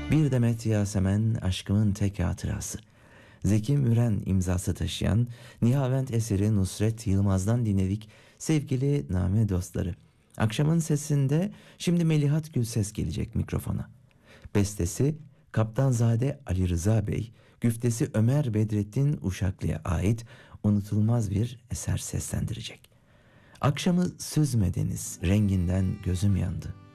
Bir demet yasemen aşkımın tek hatırası. Zeki Müren imzası taşıyan Nihavent eseri Nusret Yılmaz'dan dinledik sevgili Name dostları. Akşamın sesinde şimdi Melihat Gülses gelecek mikrofona. Bestesi Kaptanzade Ali Rıza Bey, güftesi Ömer Bedrettin Uşaklı'ya ait unutulmaz bir eser seslendirecek. Akşamı süzmediniz, renginden gözüm yandı.